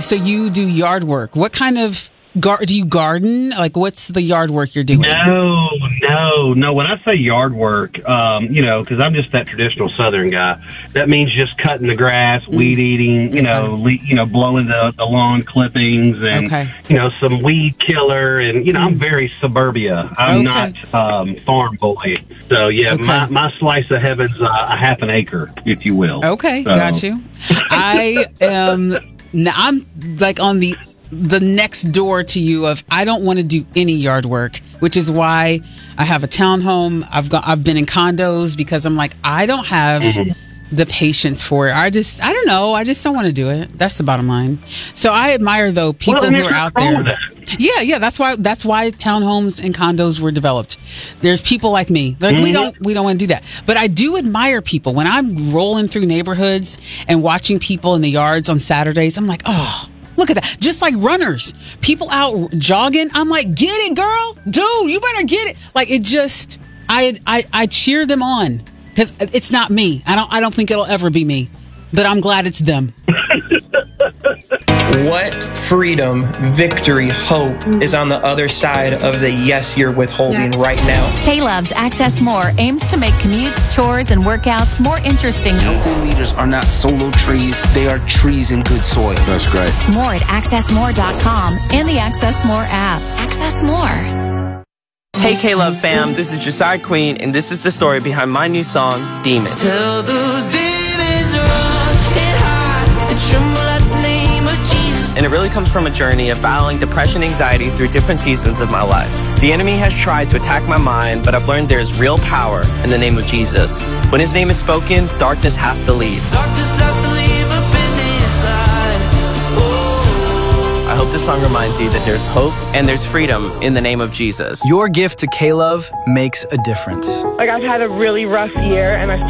So you do yard work. What kind of do you garden? Like, what's the yard work you're doing? No. When I say yard work, because I'm just that traditional Southern guy, that means just cutting the grass, weed eating, blowing the lawn clippings, and some weed killer, and I'm very suburbia. I'm not farm boy. So my slice of heaven's a half an acre, if you will. Okay, got you. I'm like on the next door to you of I don't want to do any yard work, which is why I have a townhome. I've been in condos because I'm like, I don't have the patience for it. I don't know. I just don't want to do it. That's the bottom line. So I admire though people who are out there. Yeah. That's why townhomes and condos were developed. There's people like me. Like we don't want to do that. But I do admire people when I'm rolling through neighborhoods and watching people in the yards on Saturdays. I'm like, oh, look at that. Just like runners, people out jogging. I'm like, get it, girl. Dude, you better get it. Like it just, I cheer them on because it's not me. I don't think it'll ever be me, but I'm glad it's them. What freedom, victory, hope is on the other side of the yes you're withholding right now? K-Love's Access More aims to make commutes, chores, and workouts more interesting. Young leaders are not solo trees. They are trees in good soil. That's great. More at accessmore.com and the Access More app. Access More. Hey K-Love fam, this is Josiah Queen, and this is the story behind my new song, Demons. Tell those demons run and hide and tremble at the name of Jesus. And it really comes from a journey of battling depression and anxiety through different seasons of my life. The enemy has tried to attack my mind, but I've learned there's real power in the name of Jesus. When his name is spoken, darkness has to leave. Darkness has to leave up in this light. Oh. I hope this song reminds you that there's hope and there's freedom in the name of Jesus. Your gift to K-Love makes a difference. Like, I've had a really rough year, and I